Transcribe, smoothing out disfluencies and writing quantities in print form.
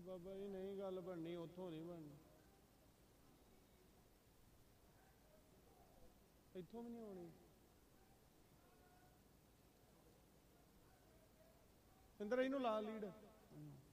ਬਾਬਾ ਜੀ ਨਹੀਂ ਗੱਲ ਬਣਨੀ, ਉੱਥੋਂ ਨਹੀਂ ਬਣਨੀ, ਇੱਥੋਂ ਵੀ ਨਹੀਂ ਆਉਣੀ। ਇੰਦਰ ਇਹਨੂੰ ਲਾ ਲੀਡ।